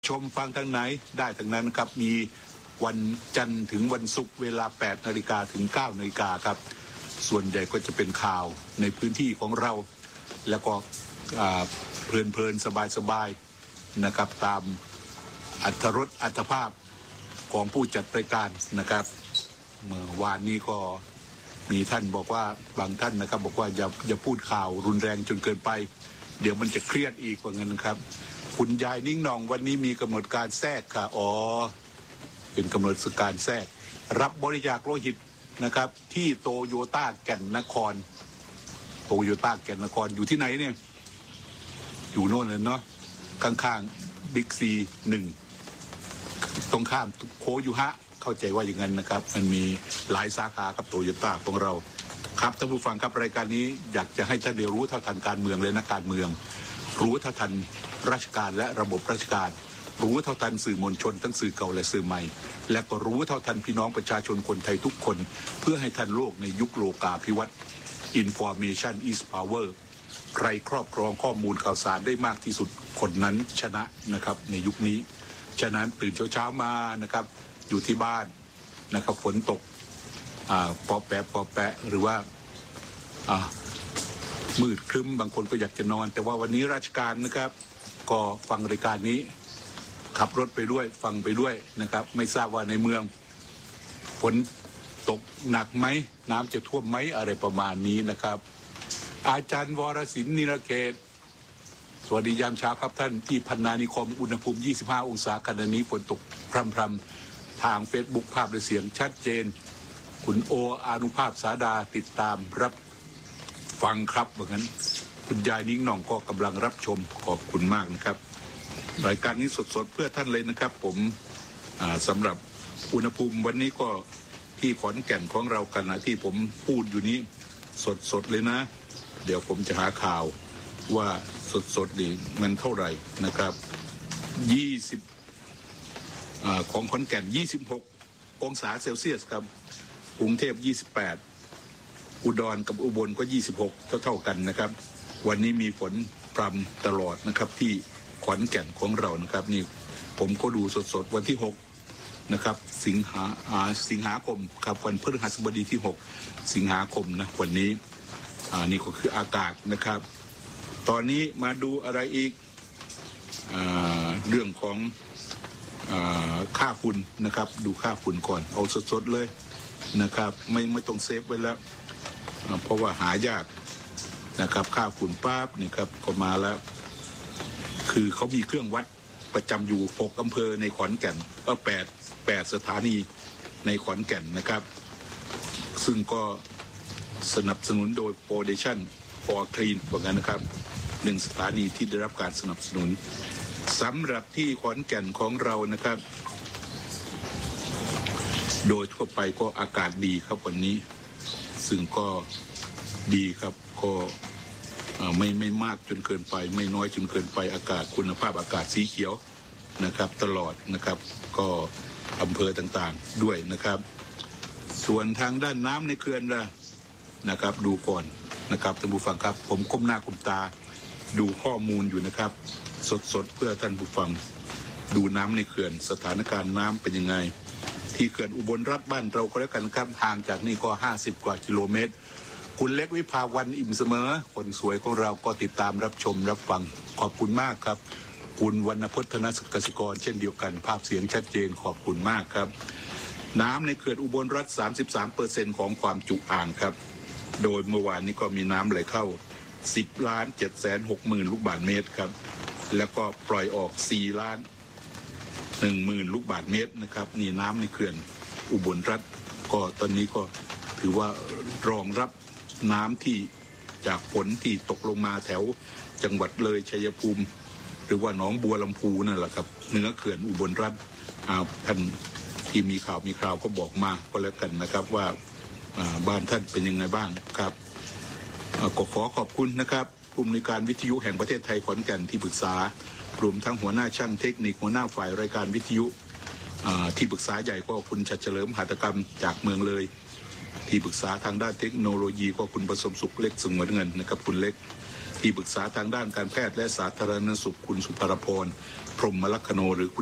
ชมฟังทางไหนได้ทางนั้นครับมีวันจันทร์ถึงวันศุกร์เวลา 8 นาฬิกาถึง 9 นาฬิกาครับส่วนใหญ่ก็จะเป็นข่าวในพื้นที่ของเราแล้วก็เพลินสบายๆนะครับตามอรรถรสอรรถภาพของผู้จัดรายการนะครับเมื่อวานนี้ก็มีท่านบอกว่าบางท่านนะครับบอกว่าอย่าพูดข่าวรุนแรงจนเกินไปเดี๋ยวมันจะเครียดอีกว่างั้นครับคุณยายนิ่งหนองวันนี้มีกำหนดการแทรกค่ะเป็นกำหนดการแทรกรับบริจาคโลหิตนะครับที่โตโยต้าแก่นนครอยู่ที่ไหนเนี่ยอยู่โน่นเลยเนาะข้างๆบิ๊กซี1ตรงข้ามโคยูฮะเข้าใจว่าอย่างนั้นนะครับมันมีหลายสาขากับโตโยต้าของเราครับท่านผู้ฟังครับรายการนี้อยากจะให้ท่านได้รู้เท่าทันการเมืองเลยนะการเมืองรู้เท่าทันราชการและระบบราชการรู้เท่าทันสื่อมวลชนทั้งสื่อเก่าและสื่อใหม่และก็รู้เท่าทันพี่น้องประชาชนคนไทยทุกคนเพื่อให้ทันโลกในยุคโลกาภิวัตน์ Information is power ใครครอบครองข้อมูลข่าวสารได้มากที่สุดคนนั้นชนะนะครับในยุคนี้ฉะนั้นตื่นเช้ามานะครับอยู่ที่บ้านนะครับฝนตกปอแปะหรือว่ามืดครึ้มบางคนก็อยากจะนอนแต่ว่าวันนี้ราชการนะครับก็ฟังรายการนี้ขับรถไปด้วยฟังไปด้วยนะครับไม่ทราบว่าในเมืองฝนตกหนักไหมน้ำจะท่วมไหมอะไรประมาณนี้นะครับอาจารย์วรศิลป์นิรเขตสวัสดียามเช้าครับท่านที่พันนานิคมอุณหภูมิ25องศาขณะนี้ฝนตกพรำๆทาง Facebook ภาพและเสียงชัดเจนคุณโออานุภาพสาดาติดตามรับฟังครับเหมือนกันคุณยายนิ่งหน่องก็กำลังรับชมขอบคุณมากนะครับรายการนี้สดๆเพื่อท่านเลยนะครับผมสำหรับอุณหภูมิวันนี้ก็ที่ขอนแก่นของเราขณะที่ผมพูดอยู่นี้สดเลยนะเดี๋ยวผมจะหาข่าวว่าสดนี่มันเท่าไหร่นะครับของขอนแก่น26องศาเซลเซียสครับกรุงเทพ28อุดรกับอุบลก็26เท่ากันนะครับวันนี้มีฝนพรำตลอดนะครับที่ขอนแก่นของเรานะครับนี่ผมก็ดูสดวันที่6นะครับสิงหาคมครับวันพฤหัสบดีที่6สิงหาคมนะวันนี้นี่ก็คืออากาศนะครับตอนนี้มาดูอะไรอีกเรื่องของค่าฝุ่นนะครับดูค่าฝุ่นก่อนเอาสดเลยนะครับไม่ต้องเซฟไว้แล้วเพราะว่าหายากนะครับค่าฝุ่นปั๊บนี่ครับก็มาแล้วคือเขามีเครื่องวัดประจำอยู่6อำเภอในขอนแก่น8สถานีในขอนแก่นนะครับซึ่งก็สนับสนุนโดย Foundation for Clean ว่างั้นนะครับ1สถานีที่ได้รับการสนับสนุนสำหรับที่ขอนแก่นของเรานะครับโดยทั่วไปก็อากาศดีครับวันนี้ซึ่งก็ดีครับก็ไม่มากจนเกินไปไม่น้อยจนเกินไปอากาศคุณภาพอากาศสีเขียวนะครับตลอดนะครับก็อำเภอต่างๆด้วยนะครับส่วนทางด้านน้ำในเขื่อนนะครับดูก่อนนะครับท่านผู้ฟังครับผมก้มหน้าก้มตาดูข้อมูลอยู่นะครับสดเพื่อท่านผู้ฟังดูน้ำในเขื่อนสถานการณ์น้ำเป็นยังไงที่เขื่อนอุบลรัฐบ้านเราก็แล้วกันครับห่างจากนี่ก็50 กว่ากิโลเมตรคุณเล็กวิภาวันอิ่มเสมอคนสวยของเราก็ติดตามรับชมรับฟังขอบคุณมากครับคุณวรรณพจน์ธนกสิกรเช่นเดียวกันภาพเสียงชัดเจนขอบคุณมากครับน้ำในเขื่อนอุบลรัฐ 33% ของความจุอ่างครับโดยเมื่อวานนี้ก็มีน้ำไหลเข้า10,760,000 ลูกบาศก์เมตรครับแล้วก็ปล่อยออก4,10,000 ลูกบาศก์เมตรนะครับนี่น้ำในเขื่อนอุบลรัฐก็ตอนนี้ก็ถือว่ารองรับน้ำที่จากฝนที่ตกลงมาแถวจังหวัดเลยชัยภูมิหรือว่าหนองบัวลำพูนั่นแหละครับเหนือเขื่อนอุบลรัฐท่านที่มีข่าวก็บอกมาก็แล้วกันนะครับว่าบ้านท่านเป็นยังไงบ้างครับก็ขอขอบคุณนะครับผู้อำนวยการวิทยุแห่งประเทศไทยขอนแก่นที่ปรึกษารวมทั้งหัวหน้าช่างเทคนิคหัวหน้าฝ่ายรายการวิทยุที่ปรึกษาใหญ่ก็คุณชัดเฉลิมหัตถกรรมจากเมืองเลยที่ปรึกษาทางด้านเทคโนโลยีก็คุณประสมสุขเล็กสงวนเงินนะครับคุณเล็กที่ปรึกษาทางด้านการแพทย์และสาธารณสุขคุณสุภรพรพรหมลักขโนหรือ